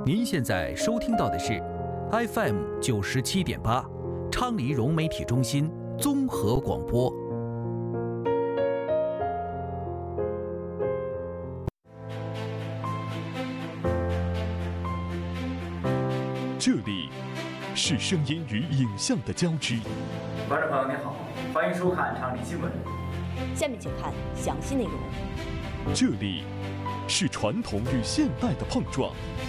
您现在收听到的是 FM 97.8，昌黎融媒体中心综合广播。 这里是声音与影像的交织。 观众朋友您好，欢迎收看昌黎新闻。 下面请看详细内容。 这里是传统与现代的碰撞。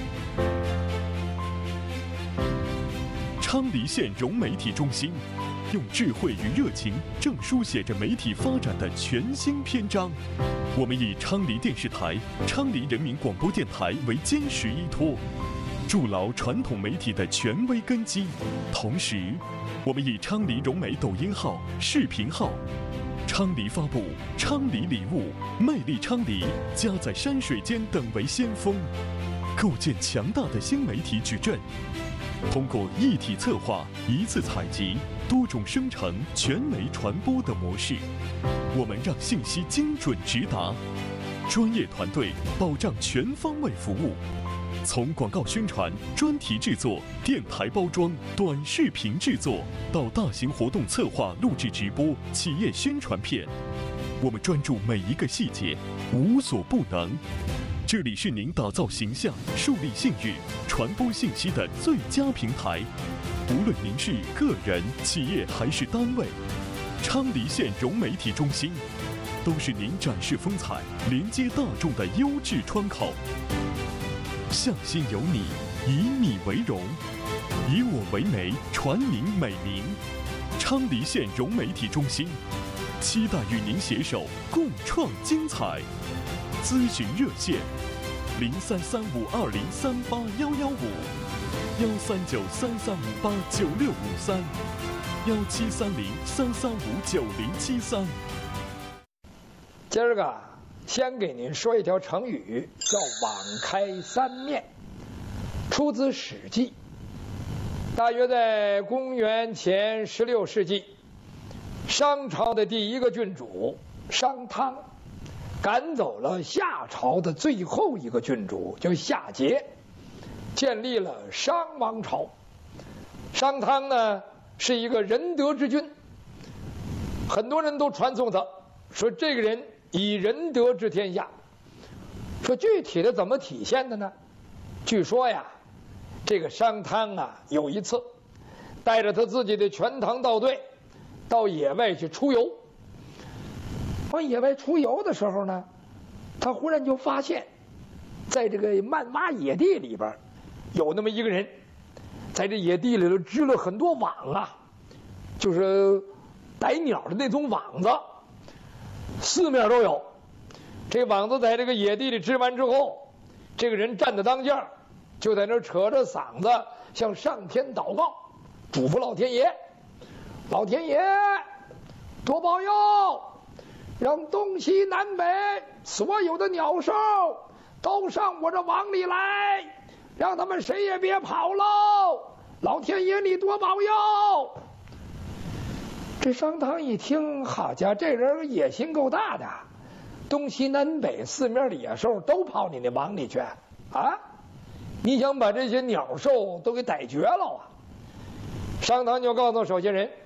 昌黎县融媒体中心用智慧与热情，正书写着媒体发展的全新篇章。我们以昌黎电视台、昌黎人民广播电台为坚实依托，筑牢传统媒体的权威根基。同时，我们以昌黎融媒抖音号、视频号、昌黎发布、昌黎礼物、魅力昌黎、家在山水间等为先锋，构建强大的新媒体矩阵。通过一体策划、一次采集、多种生成、全媒传播的模式，我们让信息精准直达，专业团队保障全方位服务。从广告宣传、专题制作、电台包装、短视频制作，到大型活动策划、录制直播、企业宣传片，我们专注每一个细节，无所不能。这里是您打造形象、树立信誉、传播信息的最佳平台。无论您是个人、企业还是单位，昌黎县融媒体中心都是您展示风采、连接大众的优质窗口。向心有你，以你为荣，以我为媒，传您美名。昌黎县融媒体中心期待与您携手共创精彩。咨询热线：033520381155，1393389653，173033599073。 今儿个先给您说一条成语，叫网开三面，出自《史记》。大约在公元前16世纪，商朝的第一个郡主商汤赶走了夏朝的最后一个郡主，叫夏桀，建立了商王朝。商汤呢是一个仁德之君，很多人都传颂他，说这个人以仁德治天下。说具体的怎么体现的呢？据说呀，这个商汤啊有一次带着他自己的全唐道队到野外去出游。往野外出游的时候呢，他忽然就发现，在这个漫洼野地里边，有那么一个人，在这野地里头织了很多网啊，就是逮鸟的那种网子，四面都有。这网子在这个野地里织完之后，这个人站在当间，就在那扯着嗓子向上天祷告，嘱咐老天爷：老天爷多保佑，让东西南北所有的鸟兽都上我这网里来，让他们谁也别跑喽！老天爷你多保佑！这商汤一听，好家伙，这人野心够大的，东西南北四面的野兽都跑你那网里去啊！你想把这些鸟兽都给逮绝了啊？商汤就告诉手下人